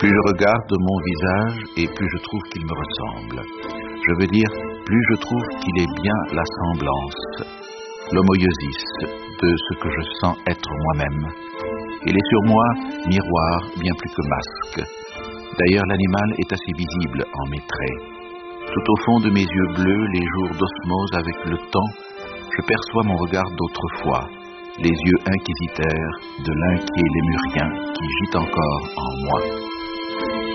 Plus je regarde mon visage et plus je trouve qu'il me ressemble. Je veux dire, plus je trouve qu'il est bien la semblance, l'homoïosis de ce que je sens être moi-même. Il est sur moi miroir bien plus que masque. D'ailleurs, l'animal est assez visible en mes traits. Tout au fond de mes yeux bleus, les jours d'osmose avec le temps, je perçois mon regard d'autrefois, les yeux inquisiteurs de l'inquiet lémurien qui gît encore en moi.